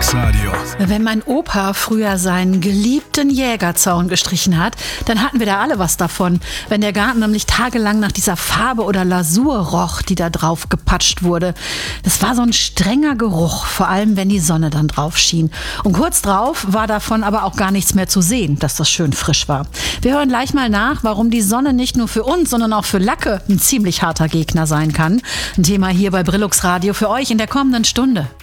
Radio. Wenn mein Opa früher seinen geliebten Jägerzaun gestrichen hat, dann hatten wir da alle was davon. Wenn der Garten nämlich tagelang nach dieser Farbe oder Lasur roch, die da drauf gepatscht wurde. Das war so ein strenger Geruch, vor allem wenn die Sonne dann drauf schien. Und kurz drauf war davon aber auch gar nichts mehr zu sehen, dass das schön frisch war. Wir hören gleich mal nach, warum die Sonne nicht nur für uns, sondern auch für Lacke ein ziemlich harter Gegner sein kann. Ein Thema hier bei Brillux Radio für euch in der kommenden Stunde.